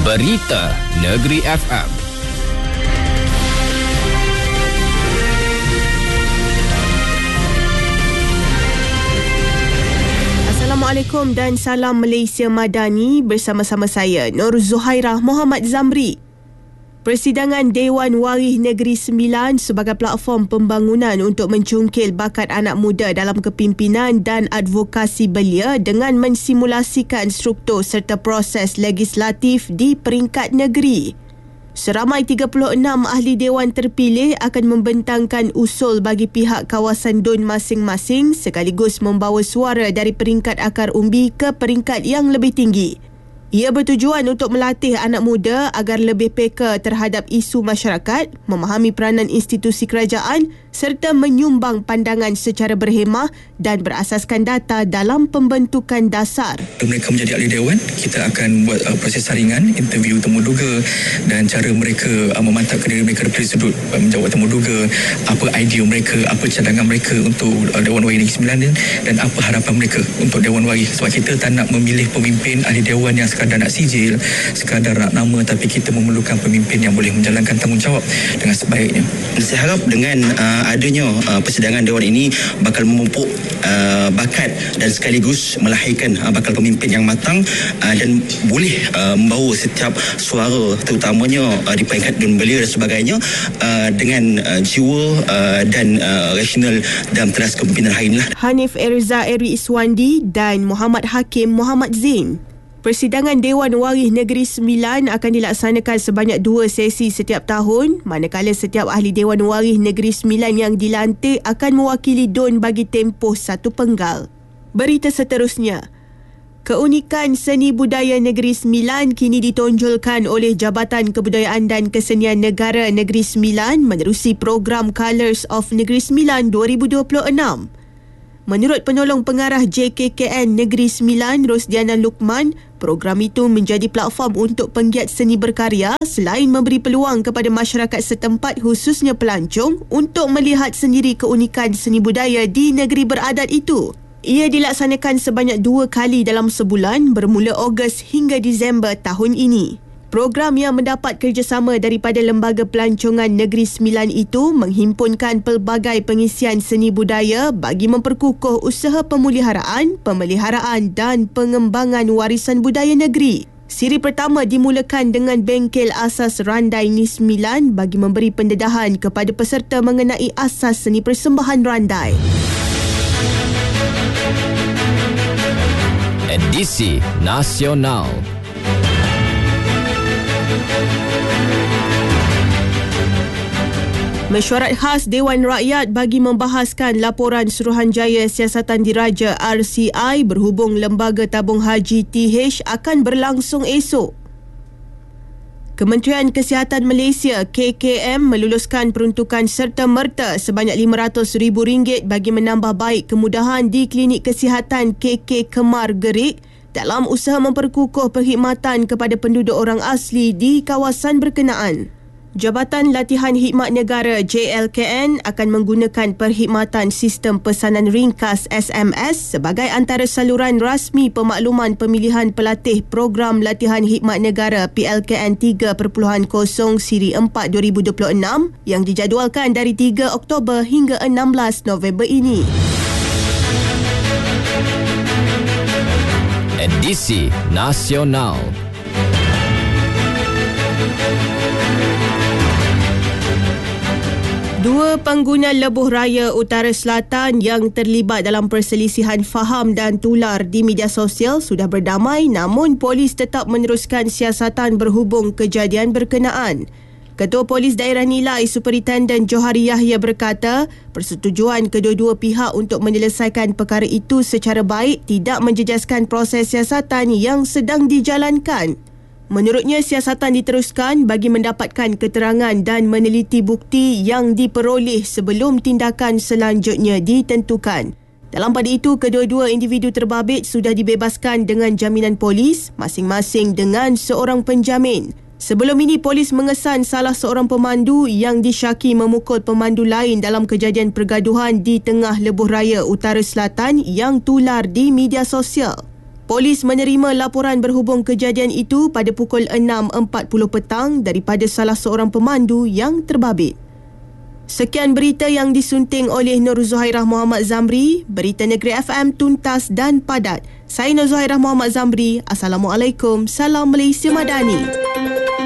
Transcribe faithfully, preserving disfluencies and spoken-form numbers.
Berita Negeri F M. Assalamualaikum dan salam Malaysia Madani, bersama-sama saya Nur Zuhairah Muhammad Zamri. Persidangan Dewan Warih Negeri Sembilan sebagai platform pembangunan untuk mencungkil bakat anak muda dalam kepimpinan dan advokasi belia dengan mensimulasikan struktur serta proses legislatif di peringkat negeri. Seramai tiga puluh enam ahli dewan terpilih akan membentangkan usul bagi pihak kawasan D U N masing-masing sekaligus membawa suara dari peringkat akar umbi ke peringkat yang lebih tinggi. Ia bertujuan untuk melatih anak muda agar lebih peka terhadap isu masyarakat, memahami peranan institusi kerajaan serta menyumbang pandangan secara berhemah dan berasaskan data dalam pembentukan dasar. Mereka menjadi ahli dewan, kita akan buat uh, proses saringan, interview temuduga dan cara mereka uh, memantapkan diri mereka dari sudut uh, menjawab temuduga, apa idea mereka, apa cadangan mereka untuk uh, Dewan Warih Negeri Sembilan dan apa harapan mereka untuk Dewan Warih. Sebab kita tak nak memilih pemimpin ahli dewan yang sekadar nak sijil, sekadar nak nama, tapi kita memerlukan pemimpin yang boleh menjalankan tanggungjawab dengan sebaiknya. Saya harap dengan uh, adanya uh, persidangan dewan ini bakal memupuk uh, bakat dan sekaligus melahirkan uh, bakal pemimpin yang matang uh, dan boleh uh, membawa setiap suara terutamanya uh, di peringkat D U N belia dan sebagainya uh, dengan uh, jiwa uh, dan uh, rasional dalam teras kepimpinan hari ini. Hanif Erza Eri Iswandi dan Muhammad Hakim Muhammad Zain. Persidangan Dewan Warih Negeri Sembilan akan dilaksanakan sebanyak dua sesi setiap tahun, manakala setiap ahli Dewan Warih Negeri Sembilan yang dilantik akan mewakili D U N bagi tempoh satu penggal. Berita seterusnya. Keunikan seni budaya Negeri Sembilan kini ditonjolkan oleh Jabatan Kebudayaan dan Kesenian Negara Negeri Sembilan menerusi program Colours of Negeri Sembilan dua ribu dua puluh enam. Menurut penolong pengarah J K K N Negeri Sembilan, Rosdiana Lukman, program itu menjadi platform untuk penggiat seni berkarya selain memberi peluang kepada masyarakat setempat khususnya pelancong untuk melihat sendiri keunikan seni budaya di negeri beradat itu. Ia dilaksanakan sebanyak dua kali dalam sebulan bermula Ogos hingga Disember tahun ini. Program yang mendapat kerjasama daripada Lembaga Pelancongan Negeri Sembilan itu menghimpunkan pelbagai pengisian seni budaya bagi memperkukuh usaha pemuliharaan, pemeliharaan dan pengembangan warisan budaya negeri. Siri pertama dimulakan dengan bengkel asas Randai N I Sembilan bagi memberi pendedahan kepada peserta mengenai asas seni persembahan randai. Edisi Nasional. Mesyuarat khas Dewan Rakyat bagi membahaskan laporan Suruhanjaya Siasatan Diraja R C I berhubung Lembaga Tabung Haji T H akan berlangsung esok. Kementerian Kesihatan Malaysia K K M meluluskan peruntukan serta-merta sebanyak lima ratus ribu ringgit bagi menambah baik kemudahan di Klinik Kesihatan K K Kemar Gerik dalam usaha memperkukuh perkhidmatan kepada penduduk orang asli di kawasan berkenaan. Jabatan Latihan Khidmat Negara J L K N akan menggunakan perkhidmatan Sistem Pesanan Ringkas S M S sebagai antara saluran rasmi pemakluman pemilihan pelatih Program Latihan Khidmat Negara P L K N tiga titik kosong Siri empat dua ribu dua puluh enam yang dijadualkan dari tiga Oktober hingga enam belas November ini. Edisi Nasional. Dua pengguna lebuh raya Utara Selatan yang terlibat dalam perselisihan faham dan tular di media sosial sudah berdamai, namun polis tetap meneruskan siasatan berhubung kejadian berkenaan. Ketua Polis Daerah Nilai Superintendent Johari Yahya berkata, persetujuan kedua-dua pihak untuk menyelesaikan perkara itu secara baik tidak menjejaskan proses siasatan yang sedang dijalankan. Menurutnya, siasatan diteruskan bagi mendapatkan keterangan dan meneliti bukti yang diperoleh sebelum tindakan selanjutnya ditentukan. Dalam pada itu, kedua-dua individu terbabit sudah dibebaskan dengan jaminan polis, masing-masing dengan seorang penjamin. Sebelum ini, polis mengesan salah seorang pemandu yang disyaki memukul pemandu lain dalam kejadian pergaduhan di tengah lebuh raya Utara Selatan yang tular di media sosial. Polis menerima laporan berhubung kejadian itu pada pukul enam empat puluh petang daripada salah seorang pemandu yang terbabit. Sekian berita yang disunting oleh Nur Zuhairah Muhammad Zamri. Berita Negeri F M tuntas dan padat. Saya Nur Zuhairah Muhammad Zamri. Assalamualaikum. Salam Malaysia Madani.